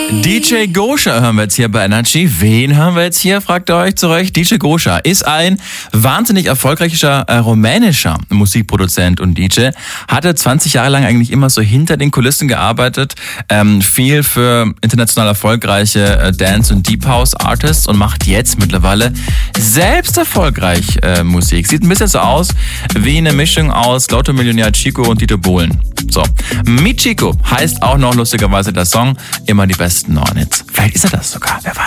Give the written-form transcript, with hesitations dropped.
DJ Gosha hören wir jetzt hier bei Energy. Wen hören wir jetzt hier, fragt ihr euch zu Recht. DJ Gosha ist ein wahnsinnig erfolgreicher rumänischer Musikproduzent und DJ. Hatte 20 Jahre lang eigentlich immer so hinter den Kulissen gearbeitet. Viel für international erfolgreiche Dance- und Deep House Artists und macht jetzt mittlerweile selbst erfolgreich Musik. Sieht ein bisschen so aus wie eine Mischung aus Lotto-Millionär Chico und Dieter Bohlen. So, Mi Chico heißt auch noch lustigerweise der Song. Immer die besten Neuen Hits. Vielleicht ist er das sogar, wer weiß.